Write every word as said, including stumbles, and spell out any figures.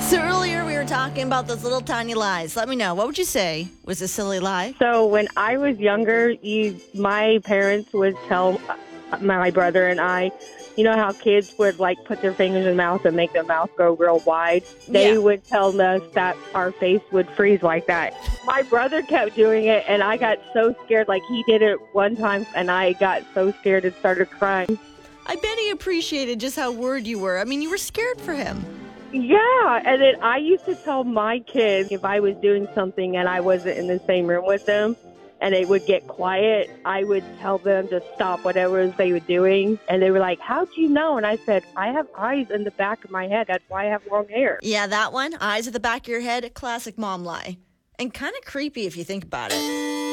So earlier we were talking about those little tiny lies. Let me know. What would you say was a silly lie? So when I was younger, you, my parents would tell my brother and I, you know how kids would like put their fingers in their mouth and make their mouth go real wide? They Yeah. would tell us that our face would freeze like that. My brother kept doing it, and I got so scared. Like, he did it one time, and I got so scared and started crying. I bet he appreciated just how worried you were. I mean, you were scared for him. Yeah, and then I used to tell my kids if I was doing something and I wasn't in the same room with them and they would get quiet, I would tell them to stop whatever it was they were doing. And they were like, how'd you know? And I said, I have eyes in the back of my head. That's why I have long hair. Yeah, that one, eyes at the back of your head, classic mom lie. And kind of creepy if you think about it.